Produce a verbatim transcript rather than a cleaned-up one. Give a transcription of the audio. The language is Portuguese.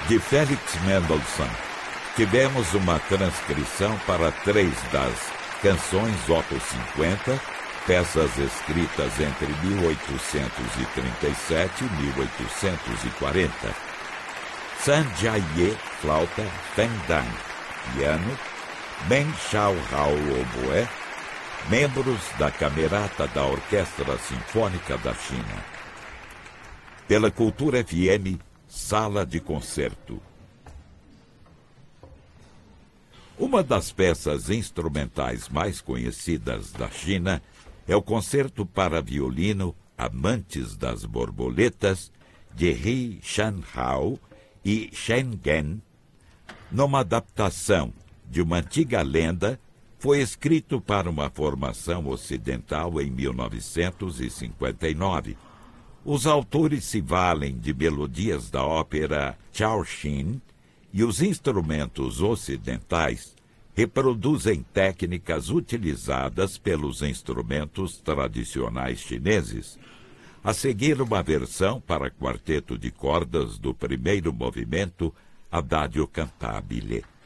De Felix Mendelssohn, tivemos uma transcrição para três das Canções Opus cinquenta, peças escritas entre mil oitocentos e trinta e sete e mil oitocentos e quarenta. Sanjay, flauta, Feng Dan, piano, Meng Xiao Hao, oboé, membros da Camerata da Orquestra Sinfônica da China. Pela Cultura F M, Sala de Concerto. Uma das peças instrumentais mais conhecidas da China é o Concerto para Violino Amantes das Borboletas, de He Shanhao e Shen Gen. Numa adaptação de uma antiga lenda, foi escrito para uma formação ocidental em mil novecentos e cinquenta e nove. Os autores se valem de melodias da ópera Chao Xin e os instrumentos ocidentais reproduzem técnicas utilizadas pelos instrumentos tradicionais chineses. A seguir, uma versão para quarteto de cordas do primeiro movimento, Adagio Cantabile.